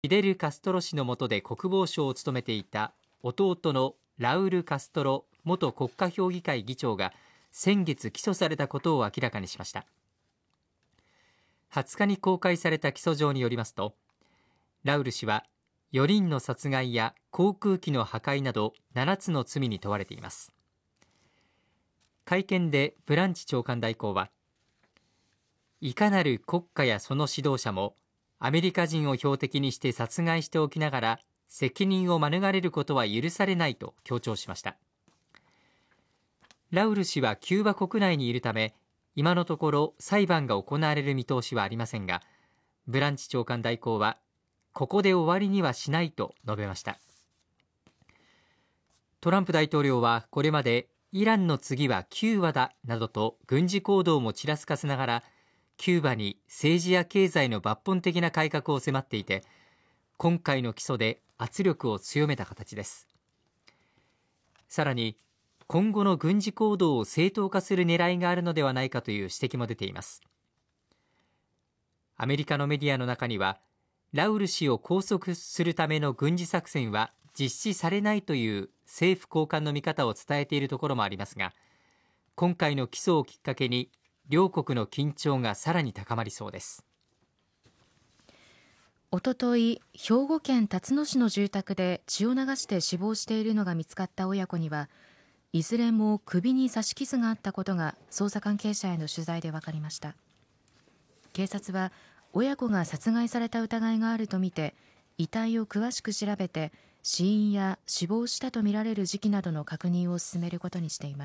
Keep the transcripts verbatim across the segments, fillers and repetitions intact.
フィデル・カストロ氏の下で国防相を務めていた弟のラウル・カストロ元国家評議会議長が先月起訴されたことを明らかにしました。はつかに公開された起訴状によりますと、ラウル氏はよにんの殺害や航空機の破壊などななつの罪に問われています。会見でブランチ長官代行は、いかなる国家やその指導者もアメリカ人を標的にして殺害しておきながら責任を免れることは許されないと強調しました。ラウル氏はキューバ国内にいるため、今のところ裁判が行われる見通しはありませんが、ブランチ長官代行はここで終わりにはしないと述べました。トランプ大統領はこれまでイランの次はキューバだなどと軍事行動もちらつかせながら、キューバに政治や経済の抜本的な改革を迫っていて、今回の起訴で圧力を強めた形です。さらに今後の軍事行動を正当化する狙いがあるのではないかという指摘も出ています。アメリカのメディアの中には、ラウル氏を拘束するための軍事作戦は実施されないという政府高官の見方を伝えているところもありますが、今回の起訴をきっかけに両国の緊張がさらに高まりそうです。 おととい、兵庫県辰野市の住宅で血を流して死亡しているのが見つかった親子には、いずれも首に刺し傷があったことが捜査関係者への取材で分かりました。警察は親子が殺害された疑いがあるとみて、遺体を詳しく調べて死因や死亡したとみられる時期などの確認を進めることにしています。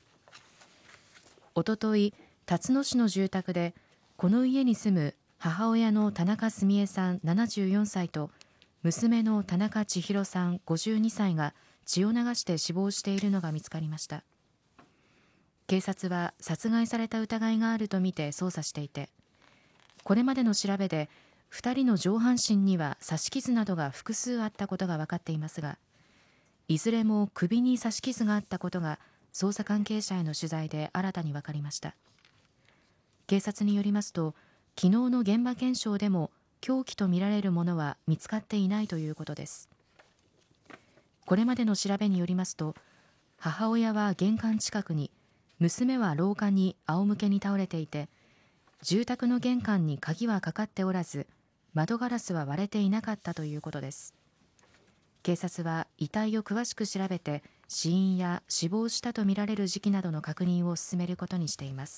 おととい、辰野市の住宅でこの家に住む母親の田中澄江さんななじゅうよんさいと娘の田中千尋さんごじゅうにさいが血を流して死亡しているのが見つかりました。警察は殺害された疑いがあるとみて捜査していて、これまでの調べでふたりの上半身には刺し傷などが複数あったことが分かっていますが、いずれも首に刺し傷があったことが捜査関係者への取材で新たに分かりました。警察によりますと、昨日の現場検証でも凶器とみられるものは見つかっていないということです。これまでの調べによりますと、母親は玄関近くに、娘は廊下に仰向けに倒れていて、住宅の玄関に鍵はかかっておらず、窓ガラスは割れていなかったということです。警察は遺体を詳しく調べて、死因や死亡したとみられる時期などの確認を進めることにしています。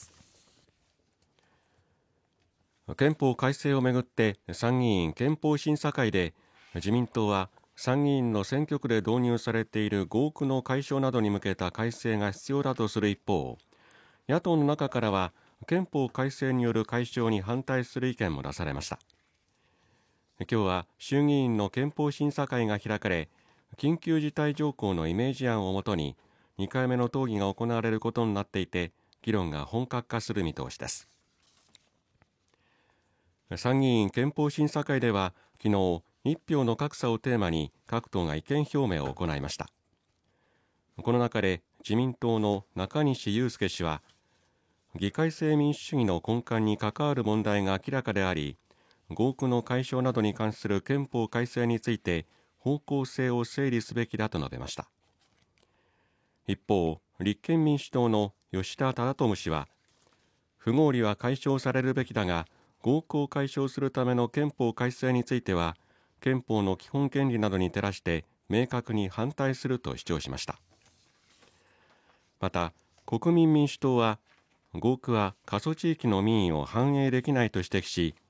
憲法改正をめぐって参議院憲法審査会で、自民党は参議院の選挙区で導入されている合区の解消などに向けた改正が必要だとする一方、野党の中からは憲法改正による解消に反対する意見も出されました。今日は衆議院の憲法審査会が開かれ、緊急事態条項のイメージ案をもとににかいめの討議が行われることになっていて、議論が本格化する見通しです。参議院憲法審査会では昨日、一票の格差をテーマに各党が意見表明を行いました。この中で自民党の中西祐介氏は、議会制民主主義の根幹に関わる問題が明らかであり、合区の解消などに関する憲法改正について方向性を整理すべきだと述べました。一方、立憲民主党の吉田忠智氏は、不合理は解消されるべきだが、合区を解消するための憲法改正については、憲法の基本権利などに照らして明確に反対すると主張しました。また、国民民主党は、合区は過疎地域の民意を反映できないと指摘し、